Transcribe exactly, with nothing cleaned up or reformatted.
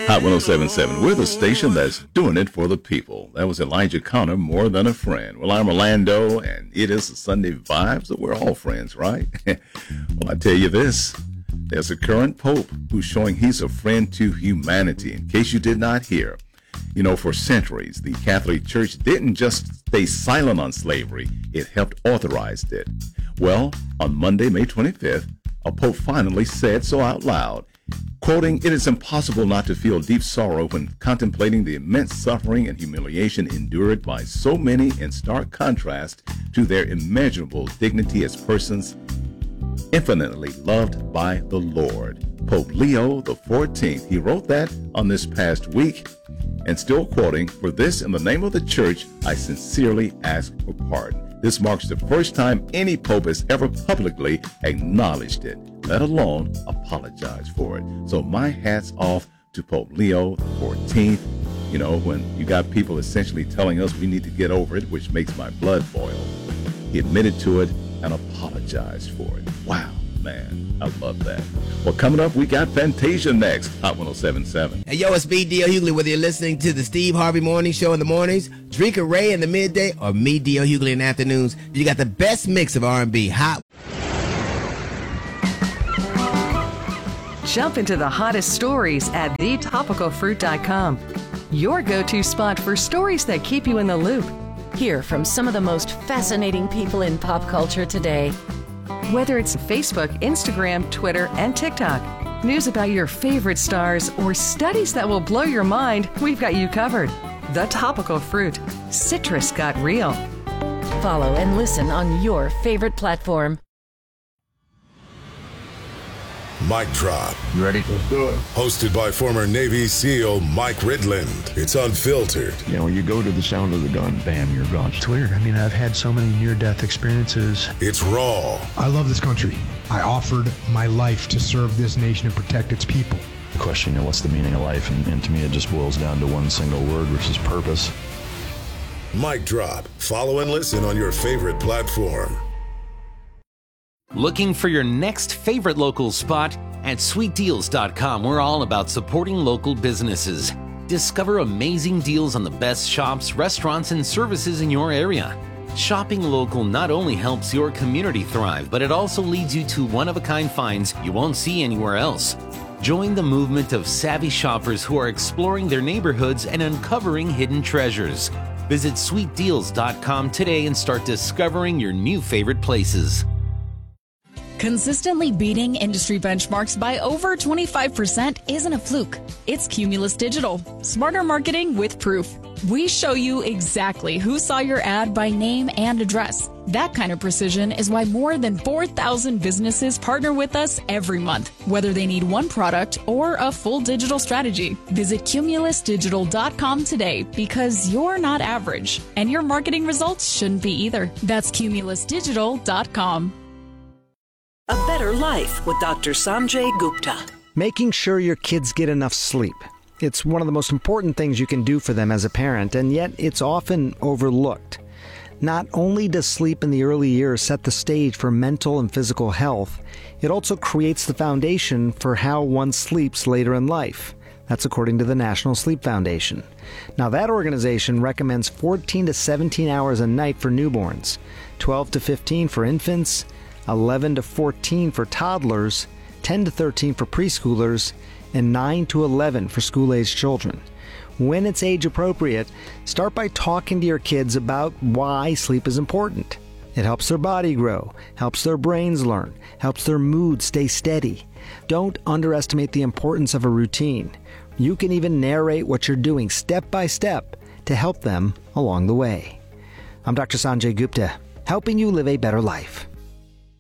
Hot one oh seven point seven. We're the station that's doing it for the people. That was Elijah Connor, More Than a Friend. Well, I'm Orlando, and it is a Sunday vibe, so we're all friends, right? Well, I tell you this. There's a current pope who's showing he's a friend to humanity, in case you did not hear. You know, for centuries, the Catholic Church didn't just stay silent on slavery. It helped authorize it. Well, on Monday, May twenty-fifth, a pope finally said so out loud. Quoting, "It is impossible not to feel deep sorrow when contemplating the immense suffering and humiliation endured by so many in stark contrast to their immeasurable dignity as persons infinitely loved by the Lord." Pope Leo the fourteenth, he wrote that on this past week, and still quoting, "For this, in the name of the Church, I sincerely ask for pardon." This marks the first time any pope has ever publicly acknowledged it, let alone apologize for it. So my hat's off to Pope Leo the fourteenth. You know, when you got people essentially telling us we need to get over it, which makes my blood boil. He admitted to it and apologized for it. Wow, man, I love that. Well, coming up, we got Fantasia next. Hot one oh seven point seven. Hey, yo, it's B. D L. Hughley, whether you're listening to the Steve Harvey Morning Show in the mornings, Drink a Ray in the midday, or me, D L. Hughley, in the afternoons, you got the best mix of R and B. Hot. Jump into the hottest stories at the topical fruit dot com. Your go-to spot for stories that keep you in the loop. Hear from some of the most fascinating people in pop culture today. Whether it's Facebook, Instagram, Twitter, and TikTok, news about your favorite stars, or studies that will blow your mind, we've got you covered. The Topical Fruit. Citrus got real. Follow and listen on your favorite platform. Mic Drop. You ready? Let's do it. Hosted by former Navy SEAL Mike Ridland. It's unfiltered. You know, you go to the sound of the gun, bam, you're gone. It's weird. I mean, I've had so many near-death experiences. It's raw. I love this country. I offered my life to serve this nation and protect its people. The question, you know, what's the meaning of life? And, and to me, it just boils down to one single word, which is purpose. Mic Drop. Follow and listen on your favorite platform. Looking for your next favorite local spot? At sweet deals dot com, we're all about supporting local businesses. Discover amazing deals on the best shops, restaurants, and services in your area. Shopping local not only helps your community thrive, but it also leads you to one-of-a-kind finds you won't see anywhere else. Join the movement of savvy shoppers who are exploring their neighborhoods and uncovering hidden treasures. Visit sweet deals dot com today and start discovering your new favorite places. Consistently beating industry benchmarks by over twenty-five percent isn't a fluke. It's Cumulus Digital. Smarter marketing with proof. We show you exactly who saw your ad by name and address. That kind of precision is why more than four thousand businesses partner with us every month, whether they need one product or a full digital strategy. Visit cumulus digital dot com today, because you're not average, and your marketing results shouldn't be either. That's cumulus digital dot com. A Better Life with Doctor Sanjay Gupta. Making sure your kids get enough sleep. It's one of the most important things you can do for them as a parent, and yet it's often overlooked. Not only does sleep in the early years set the stage for mental and physical health, it also creates the foundation for how one sleeps later in life. That's according to the National Sleep Foundation. Now, that organization recommends fourteen to seventeen hours a night for newborns, twelve to fifteen for infants, eleven to fourteen for toddlers, ten to thirteen for preschoolers, and nine to eleven for school-aged children. When it's age appropriate, start by talking to your kids about why sleep is important. It helps their body grow, helps their brains learn, helps their mood stay steady. Don't underestimate the importance of a routine. You can even narrate what you're doing step by step to help them along the way. I'm Doctor Sanjay Gupta, helping you live a better life.